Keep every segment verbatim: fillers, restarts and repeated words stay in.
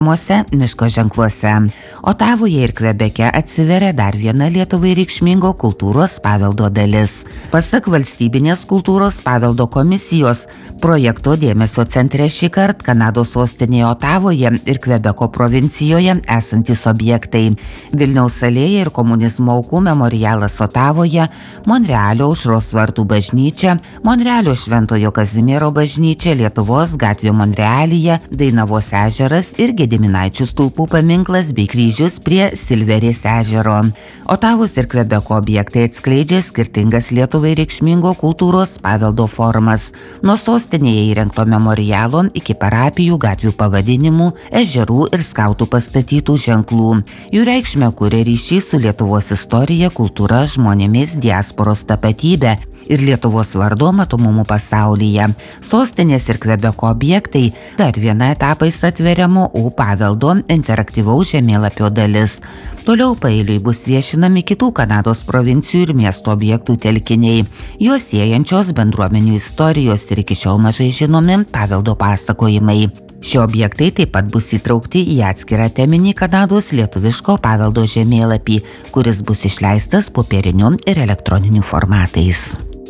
miško ženkluose. Otavoje ir Kvebeke atsiveria dar viena Lietuvai reikšmingo kultūros paveldo dalis. Pasak Valstybinės kultūros paveldo komisijos, projekto dėmesio centre šįkart Kanados sostinėje Otavoje ir Kvebeko provincijoje esantis objektai. Vilniaus alėja ir komunizmo aukų memorialas Otavoje, Monrealio Aušros vartų bažnyčia, Monrealio Šventojo Kazimiero bažnyčia, Lietuvos gatvė Monrealyje, Dainavos ežeras ir Gediminaičių stulpų paminklas bei kryžius prie Silverės ežero. Otavos ir Kvebeko objektai atskleidžia skirtingas Lietuvai reikšmingo kultūros paveldo formas. Nuo sostinėje įrengto memorialo iki parapijų, gatvių pavadinimų, ežerų ir skautų pastatytų ženklų. Jų reikšmę kuria ryšys su Lietuvos istorija, kultūra, žmonėmis, diasporos tapatybė ir Lietuvos vardo matomumu pasaulyje. Sostinės ir Kvebeko objektai dar viena etapais atveriamo U paveldo interaktyvaus žemėlapio dalis. Toliau paeiliui bus viešinami kitų Kanados provincijų ir miesto objektų telkiniai, juos siejančios bendruomenių istorijos ir iki šiol mažai žinomi paveldo pasakojimai. Šie objektai taip pat bus įtraukti į atskirą teminį Kanados lietuviško paveldo žemėlapį, kuris bus išleistas popieriniu ir elektroniniu formatais.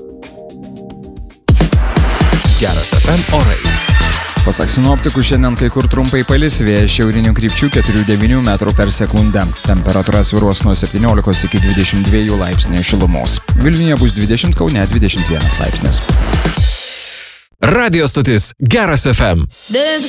Geras F M orai. Pasak sinoptikų, šiandien kai kur trumpai palis, vėjas šiaurinių krypčių keturi devyni metrų per sekundę. Temperatūra svyruos nuo septyniolikos iki dvidešimt dviejų laipsnių šilumos. Vilniuje bus dvidešimt, Kaune dvidešimt vienas laipsnis. Radio stotis Geras F M.